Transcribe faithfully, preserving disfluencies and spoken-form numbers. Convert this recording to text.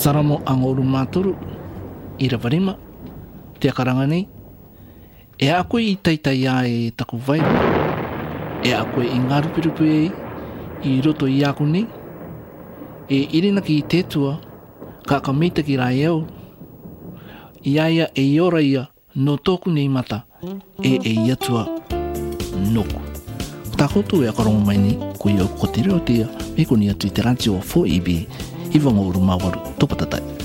Saramo ang uru māturu i rawarima te akaranga nei. E a koe i taitai a e taku vai. E a koe i ngā rupirupi e i roto i aku nei. E irina ki i tētua ka ka meita ki rai au. I aia e i ora ia no tōku nei mata e e i atua noku. Tākotu e akarongo mai ni ko i au ko te reo tia me ko ni atu i te ranti o four E B i wanga uru mawaru topatatai.